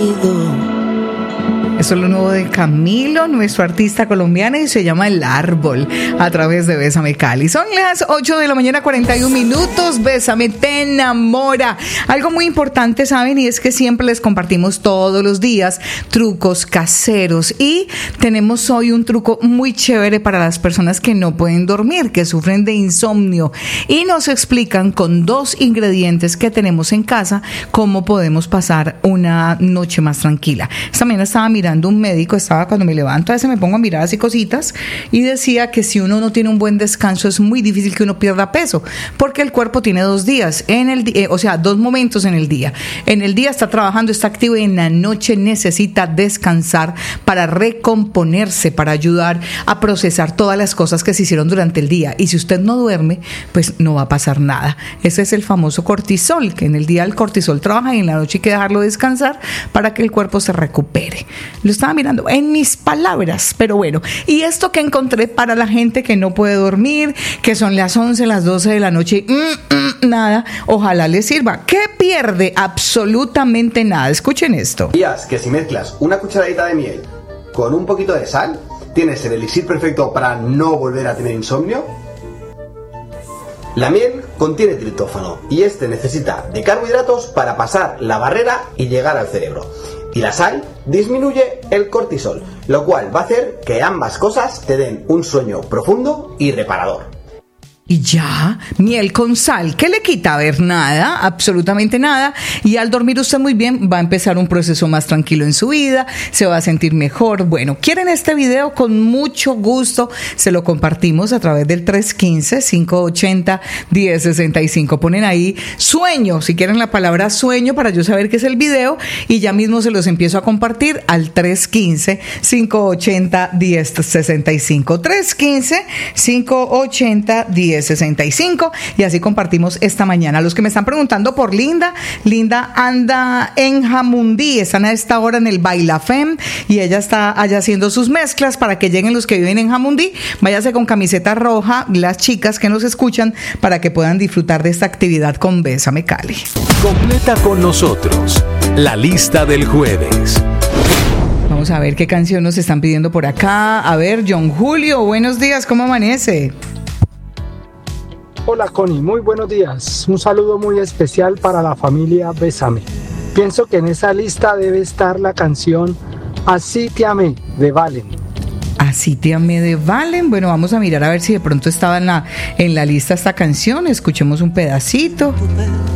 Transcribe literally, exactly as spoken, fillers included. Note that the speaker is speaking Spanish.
Eso es lo nuevo de Camilo, nuestro artista colombiano, y se llama El Árbol, a través de Bésame Cali. Son las ocho de la mañana, cuarenta y un minutos. Bésame te enamora. Algo muy importante, ¿saben? Y es que siempre les compartimos todos los días trucos caseros. Y tenemos hoy un truco muy chévere para las personas que no pueden dormir, que sufren de insomnio. Y nos explican con dos ingredientes que tenemos en casa cómo podemos pasar una noche más tranquila. Esta mañana estaba mirando un médico, estaba cuando me levanto a veces me pongo a mirar así cositas, y decía que si uno no tiene un buen descanso es muy difícil que uno pierda peso, porque el cuerpo tiene dos días en el día, eh, o sea, dos momentos en el día. En el día está trabajando, está activo, y en la noche necesita descansar para recomponerse, para ayudar a procesar todas las cosas que se hicieron durante el día. Y si usted no duerme, pues no va a pasar nada. Ese es el famoso cortisol, que en el día el cortisol trabaja y en la noche hay que dejarlo descansar para que el cuerpo se recupere. Lo estaba mirando en mis palabras, pero bueno. Y esto que encontré para la gente que no puede dormir, que son las once, las doce de la noche, mm, mm, nada, ojalá les sirva. ¿Qué pierde? Absolutamente nada. Escuchen esto. ¿Sabías que si mezclas una cucharadita de miel con un poquito de sal, tienes el elixir perfecto para no volver a tener insomnio? La miel contiene triptófano y este necesita de carbohidratos para pasar la barrera y llegar al cerebro. Y la sal disminuye el cortisol, lo cual va a hacer que ambas cosas te den un sueño profundo y reparador. Y ya, miel con sal, ¿qué le quita? A ver, nada, absolutamente nada. Y al dormir usted muy bien, va a empezar un proceso más tranquilo en su vida, se va a sentir mejor. Bueno, ¿quieren este video? Con mucho gusto se lo compartimos a través del tres uno cinco, cinco ocho cero, uno cero seis cinco. Ponen ahí sueño, si quieren la palabra sueño, para yo saber qué es el video, y ya mismo se los empiezo a compartir al tres uno cinco, cinco ocho cero, uno cero seis cinco. tres uno cinco, cinco ocho cero, uno cero sesenta y cinco, y así compartimos esta mañana. Los que me están preguntando por Linda, Linda anda en Jamundí, están a esta hora en el Bailafem, y ella está allá haciendo sus mezclas para que lleguen los que viven en Jamundí. Váyase con camiseta roja, las chicas que nos escuchan, para que puedan disfrutar de esta actividad con Bésame Cali. Completa con nosotros la lista del jueves. Vamos a ver qué canción nos están pidiendo por acá. A ver, John Julio, buenos días, ¿cómo amanece? Hola Connie, muy buenos días. Un saludo muy especial para la familia Bésame. Pienso que en esa lista debe estar la canción Así te amé de Valen. Así te amé de Valen. Bueno, vamos a mirar a ver si de pronto estaba en la, en la lista esta canción. Escuchemos un pedacito.